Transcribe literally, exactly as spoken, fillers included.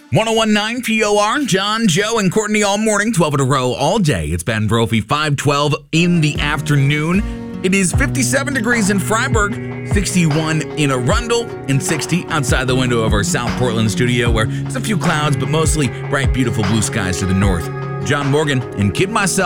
ten nineteen P O R, John, Joe, and Courtney all morning, twelve in a row all day. It's Ben Brophy, five twelve in the afternoon. It is fifty-seven degrees in Freiburg, sixty-one in Arundel, and sixty outside the window of our South Portland studio, where there's a few clouds, but mostly bright, beautiful blue skies to the north. John Morgan and Kid Myself.